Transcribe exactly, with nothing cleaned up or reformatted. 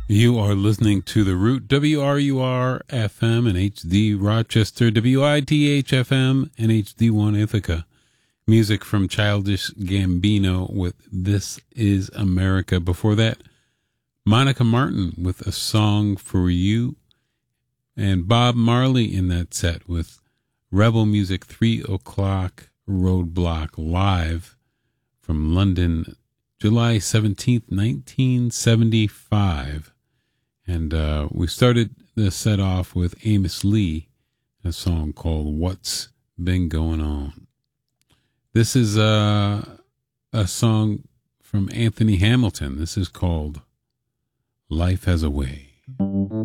You are listening to The Root, W R U R F M and H D Rochester, W I T H F M and H D one Ithaca. Music from Childish Gambino with This Is America. Before that, Monica Martin with A Song for You, and Bob Marley in that set with Rebel Music three o'clock Roadblock live from London, July seventeenth, nineteen seventy-five. And uh, we started the set off with Amos Lee, a song called What's Been Going On. This is uh, a song from Anthony Hamilton. This is called Life Has a Way.